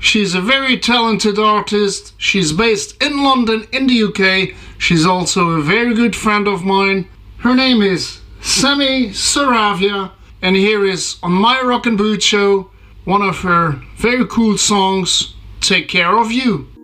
She's a very talented artist. She's based in London in the UK. She's also a very good friend of mine. Her name is Sammy Saravia, and here is on my Rock and Boot Show one of her very cool songs, Take Care of You.